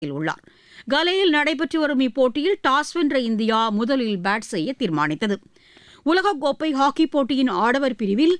உள்ளார். கலேயில் நடைபெற்று வரும் இப்போட்டியில் டாஸ் வென்ற இந்தியா முதலில் பேட் செய்ய தீர்மானித்தது. உலகக்கோப்பை ஹாக்கி போட்டியின் ஆடவர் பிரிவில்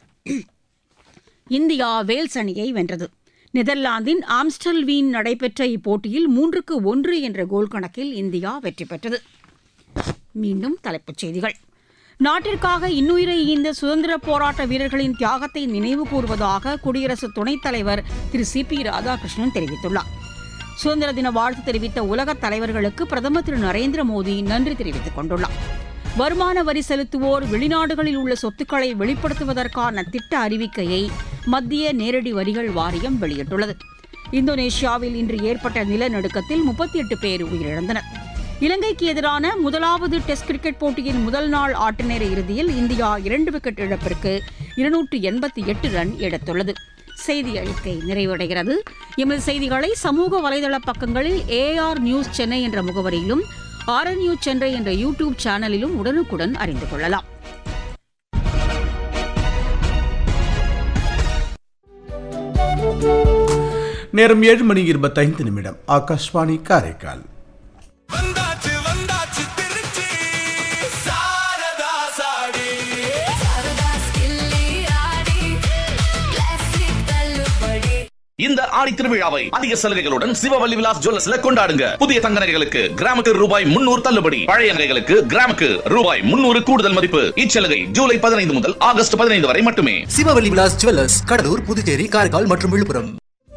இந்தியா வேல்ஸ் அணியை வென்றது. நெதர்லாந்தின் ஆம்ஸ்டல்வீன் நடைபெற்ற இப்போட்டியில் 3-1 என்ற கோல் கணக்கில் இந்தியா வெற்றி பெற்றது. மீண்டும் தலைப்புச் செய்திகள். நாட்டிற்காக இன்னுயிரை ஈந்த சுதந்திர போராட்ட வீரர்களின் தியாகத்தை நினைவு கூறுவதாக குடியரசு துணைத் தலைவர் திரு சி.பி. ராதாகிருஷ்ணன் தெரிவித்துள்ளார். சுதந்திர தின வாழ்த்து தெரிவித்த உலகத் தலைவர்களுக்கு பிரதமர் திரு நரேந்திர மோடி நன்றி தெரிவித்துக் கொண்டுள்ளார். வருமான வரி செலுத்துவோர் வெளிநாடுகளில் உள்ள சொத்துக்களை வெளிப்படுத்துவதற்கான திட்ட அறிவிக்கையை மத்திய நேரடி வரிகள் வாரியம் வெளியிட்டுள்ளது. இந்தோனேஷியாவில் இன்று ஏற்பட்ட நிலநடுக்கத்தில் 38 பேர் உயிரிழந்தனர். இலங்கைக்கு எதிரான முதலாவது டெஸ்ட் கிரிக்கெட் போட்டியின் முதல் நாள் ஆட்டநேர இறுதியில் இந்தியா 2 விக்கெட் இழப்பிற்கு 288 ரன் எடுத்துள்ளது. செய்தி அறிக்கை நிறைவடைகிறது. எமது செய்திகளை சமூக வலைதள பக்கங்களில் AR நியூஸ் சென்னை என்ற முகவரியிலும் RNU சென்னை என்ற யூடியூப் சேனலிலும் உடனுக்குடன் அறிந்து கொள்ளலாம். நேரம் 7:25. ஆகாஷ்வாணி காரைக்கால். இந்த ஆடி திருவிழாவை அதிக சலுகைகளுடன் சிவவல்லி விலாஸ் ஜுவல்லர்ஸ்ல கொண்டாடுங்க. புதிய தங்க நகைகளுக்கு கிராமுக்கு ரூபாய் 300 தள்ளுபடி, பழைய நகைகளுக்கு கிராமுக்கு ரூபாய் 300 கூடுதல் மதிப்பு. இச்சலுகை ஜூலை 15 முதல் ஆகஸ்ட் 15 வரை மட்டுமே. சிவவல்லி விலாஸ் ஜுவல்லர்ஸ், கடலூர், புதுச்சேரி, காரைக்கால் மற்றும் விழுப்புரம்.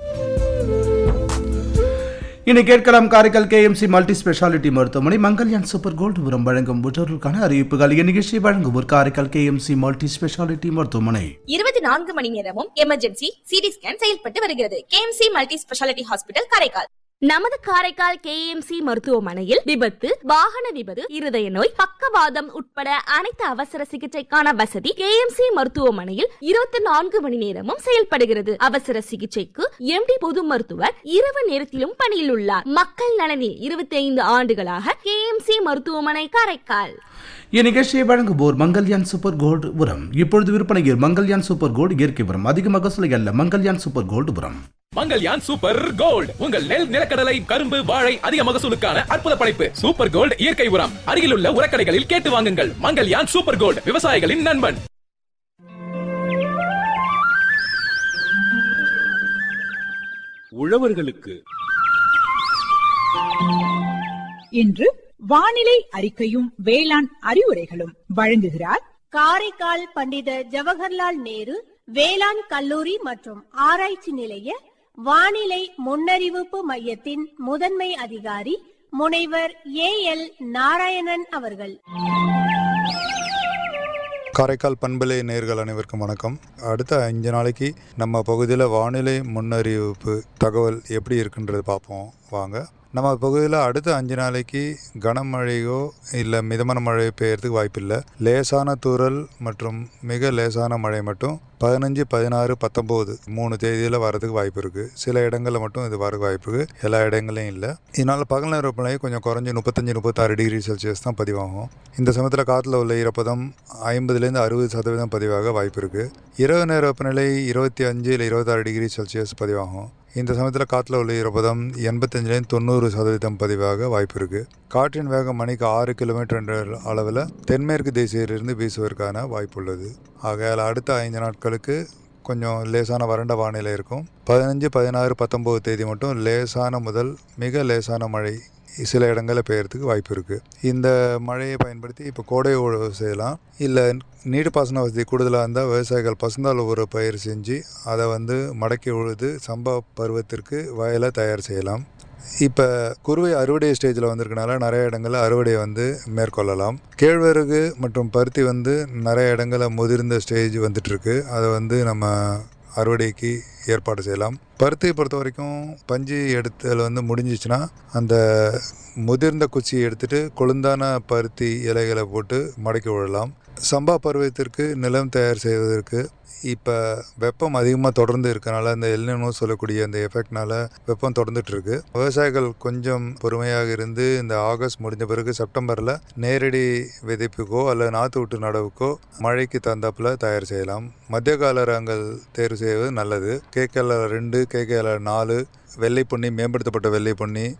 இனி கேட்கலாம் காரைக்கால் KMC மல்டி ஸ்பெஷாலிட்டி மருத்துவமனை மங்கல்யான் சூப்பர் கோல்டு உரம் வழங்கும் உற்றோருக்கான அறிவிப்புகள். இந்நிகழ்ச்சியை வழங்குவோர் காரைக்கால் KMC மல்டி ஸ்பெஷாலிட்டி மருத்துவமனை. 24 மணி நேரமும் எமர்ஜென்சி சிடி ஸ்கேன் செயல்பட்டு வருகிறது. KMC multi speciality hospital Karaikal. நமது காரைக்கால் KMC மருத்துவமனையில் விபத்து, வாகன விபத்து, இருதய நோய், பக்கவாதம் உட்பட அனைத்து அவசர சிகிச்சைக்கான வசதி KMC மருத்துவமனையில் 24 மணி நேரமும் செயல்படுகிறது. அவசர சிகிச்சைக்கு MD பொது மருத்துவர் இரவு நேரத்திலும் பணியில் உள்ளார். மக்கள் நலனில் 25 ஆண்டுகளாக KMC மருத்துவமனை காரைக்கால். இந்நிகழ்ச்சியை வழங்குவோர் மங்கல்யான் சூப்பர் கோல்டு உரம். இப்பொழுது விற்பனையில் மங்கல்யான் சூப்பர் கோல்டு இயற்கை உரம். அதிக மகசூலை அல்ல, மங்கல்யான் சூப்பர் கோல்டு உரம். மங்கல்யான் சூப்பர் கோல்டு உங்கள் நெல், நிலக்கடலை, கரும்பு, வாழை அதிக மகசூலுக்கான அற்புத படைப்பு. சூப்பர் கோல்டு இயற்கை உரம் அருகில் உள்ள உரக்கடைகளில் கேட்டு வாங்குங்கள். மங்கல்யான் சூப்பர் கோல்டு, விவசாயிகளின் நண்பன். உழவர்களுக்கு இன்று வானிலை அறிக்கையும் வேளாண் அறிவுரைகளும் வழங்குகிறார் காரைக்கால் பண்டித ஜவஹர்லால் நேரு வேளாண் கல்லூரி மற்றும் ஆராய்ச்சி நிலைய வானிலை முன்னறிவிப்பு மையத்தின் முதன்மை அதிகாரி முனைவர் AL நாராயணன் அவர்கள். காரைக்கால் பண்பலை நேயர்கள் அனைவருக்கும் வணக்கம். அடுத்த 5 நாளைக்கு நம்ம பகுதியில் வானிலை முன்னறிவிப்பு தகவல் எப்படி இருக்குன்றது பார்ப்போம் வாங்க. நம்ம பகுதியில் அடுத்த 5 நாளைக்கு கனமழையோ இல்லை மிதமான மழை பெய்யறதுக்கு வாய்ப்பில்லை. லேசான தூறல் மற்றும் மிக லேசான மழை மட்டும் 15, 16, 19 3 தேதியில் வரதுக்கு வாய்ப்பு இருக்குது. சில இடங்களில் மட்டும் இது வரதுக்கு வாய்ப்பு இருக்குது, எல்லா இடங்களையும் இல்லை. இதனால் பகல் நேர வெப்பநிலை கொஞ்சம் குறைஞ்சி 35, 36 டிகிரி செல்சியஸ் தான் பதிவாகும். இந்த சமயத்தில் காற்றுல உள்ள ஈரப்பதம் 50லேருந்து 60% பதிவாக வாய்ப்பு இருக்குது. இரவு நேர வெப்பநிலை 25 இல்லை 26 டிகிரி செல்சியஸ் பதிவாகும். இந்த சமயத்தில் காற்றில் உள்ள ஈரப்பதம் 85லேருந்து 90% பதிவாக வாய்ப்பு இருக்குது. காற்றின் வேகம் மணிக்கு 6 கிலோமீட்டர் என்ற அளவில் தென்மேற்கு திசையிலிருந்து வீசுவதற்கான வாய்ப்பு உள்ளது. ஆகையால் அடுத்த 5 நாட்களுக்கு கொஞ்சம் லேசான வறண்ட வானிலை இருக்கும். 15, 16, 19 தேதி மட்டும் லேசான முதல் மிக லேசான மழை சில இடங்களில் பெய்யறதுக்கு வாய்ப்பு இருக்குது. இந்த மழையை பயன்படுத்தி இப்போ கோடை உழவு செய்யலாம். இல்லை நீர் பாசன வசதி கூடுதலாக இருந்தால் விவசாயிகள் பசுந்தாள் ஊற பயிர் செஞ்சு அதை மடக்கி உழுது சம்பா பருவத்திற்கு வயலை தயார் செய்யலாம். இப்போ குறுவை அறுவடை ஸ்டேஜில் வந்திருக்கனால நிறைய இடங்களில் அறுவடை மேற்கொள்ளலாம். கேழ்வரகு மற்றும் பருத்தி நிறைய இடங்களில் முதிர்ந்த ஸ்டேஜ் வந்துட்டுருக்கு. அதை நம்ம அறுவடைக்கு ஏற்பாடு செய்யலாம். பருத்தியை பொறுத்த வரைக்கும் பஞ்சு எடுத்தல் முடிஞ்சிச்சுன்னா அந்த முதிர்ந்த குச்சியை எடுத்துகிட்டு கொழுந்தான பருத்தி இலைகளை போட்டு மடக்கி விடலாம். சம்பா பருவத்திற்கு நிலம் தயார் செய்வதற்கு இப்போ வெப்பம் அதிகமாக தொடர்ந்து இருக்கனால இந்த எல்னினோ சொல்லக்கூடிய அந்த எஃபெக்ட்னால வெப்பம் தொடர்ந்துட்டு இருக்கு. விவசாயிகள் கொஞ்சம் பொறுமையாக இருந்து இந்த ஆகஸ்ட் முடிஞ்ச பிறகு செப்டம்பரில் நேரடி விதைப்புக்கோ அல்லது நாற்று விட்டு நடவுக்கோ மழைக்கு தந்தாப்புல தயார் செய்யலாம். மத்திய கால ரகங்கள் தேர்வு செய்வது நல்லது. KKL 2, KKL 4, வெள்ளை பொன்னி, மேம்படுத்தப்பட்ட வெள்ளை பொன்னி,